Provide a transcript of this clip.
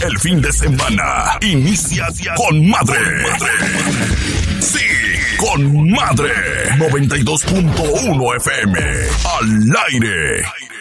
El fin de semana inicia con madre. Sí, con madre. 92.1 FM. Al aire.